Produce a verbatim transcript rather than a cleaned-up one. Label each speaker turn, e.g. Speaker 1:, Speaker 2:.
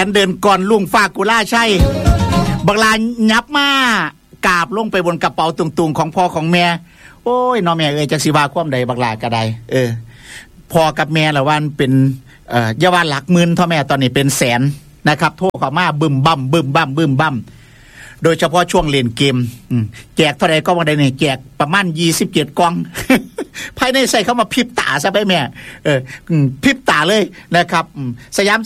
Speaker 1: นเดินก่อนลุงฝากกุล่าใช่บักลายับมากราบลงไปบนกระเป๋าตุงๆของพ่อของแม่โอ้ยน้อแม่เอ้ยจักสิว่าความใดบักลาก็ได้เออพ่อกับแม่ละวันเป็นเอ่ออย่าว่าหลักหมื่นเท่าแม่ตอนนี้เป็นแสนนะครับโทรเข้ามาบึ้มบั่มบึ้มบั่มบึ้มบั่มโดยเฉพาะช่วงเล่นเกมแจกเท่าใดก็บ่ได้นี่แจกประมาณยี่สิบเจ็ดกล่อง ภายในใส่เข้ามาพริบตาซะไปแม่เออพริบตาเลยนะครับสยาม